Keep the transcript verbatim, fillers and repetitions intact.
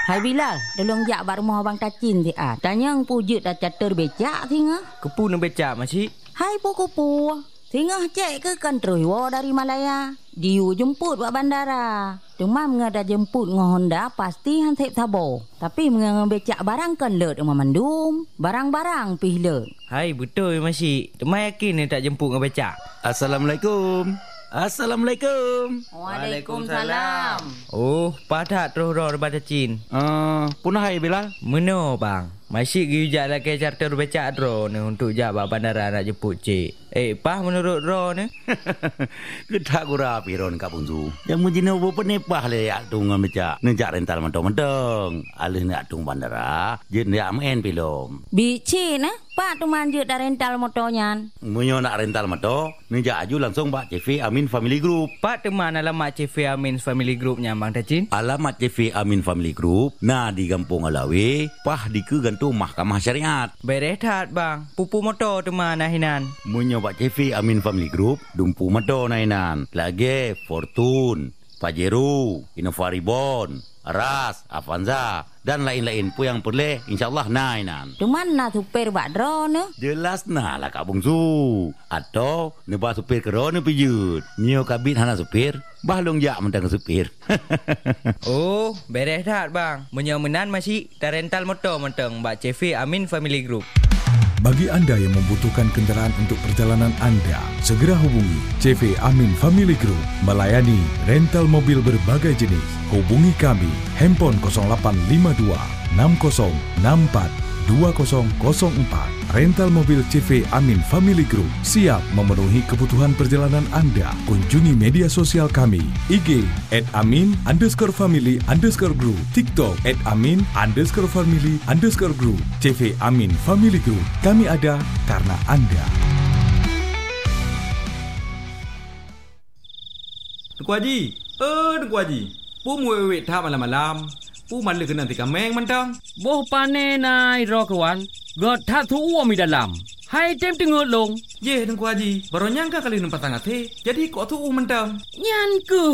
Hai Bilal, tolong jak bak rumah abang Tacin ti ah. Tanya ang pujut dah catur becak tinga. Kepu nak becak masih. Hai puku-pu. Tinga cek ke kan terus wo dari Malaya. Diu jemput buat bandara. Demam ngada jemput ngah Honda pasti han sep sabo. Tapi mengang becak barang kan lut rumah mandum. Barang-barang pih lut. Hai betul masih. Temai yakin ni tak jemput ngah becak. Assalamualaikum. Assalamualaikum. Waalaikumsalam. Oh, padat terus roh daripada Cin. Uh, punah hai Bilal. Meno bang. Masih gijak lah ke charter becak ro ni untuk jawab bandara nak jemput cik. Eh, pah menurut ro ni? Kedak gura piron Kak Bungsu. Yang mujina bo penepah le yak tung becak. Nejak rental mentong-mentong. Alih nak tung bandara, jen yak main pilom. Bici nah, pak tu manjut dah rental motornya. Munyo nak rental motor, nejak aju langsung Pak C V Amin Family Group. Pak teman alamat C V Amin Family Groupnya Bang Tacin. Alamat C V Amin Family Group, nah di Kampung Alawi, pah di ke gantung Mahkamah Syariat. Berehat bang, pupu motor teman nahinan. Munyo Pak C V Amin Family Group, dumpu motor nahinan. Lagi Fortune, Pajero, Innova Reborn, Ras, Avanza dan lain-lain pun yang boleh insyaallah nainan. Tu mana supir bak dro ne? Jelas nah lah Kak Bungsu. Atau nebah supir kero ne pijut. Nyo kabit hana supir, bahlong jak mentang supir. Oh, beres dah bang. Menyomenan masih dah rental motor mentang Mbak C V Amin Family Group. Bagi anda yang membutuhkan kenderaan untuk perjalanan anda, segera hubungi C V Amin Family Group, melayani rental mobil berbagai jenis. Hubungi kami, handphone kosong lapan lima dua enam kosong enam empat dua kosong kosong empat. Rental mobil C V Amin Family Group siap memenuhi kebutuhan perjalanan anda. Kunjungi media sosial kami, I G at amin underscore family underscore group, TikTok at amin underscore family underscore group. C V Amin Family Group, kami ada karena anda. Tuku Haji, eh Tuku Haji, pu muwek tha malam-malam. Pu malu kena tika meng mentang. Boh pane nai ro kawan. God tha thu uo mi dalam. Hai tem tengok long. Ye Tuku Haji, baru nyangka kali numpat tangat he. Jadi kok thu mentang. Nyan ke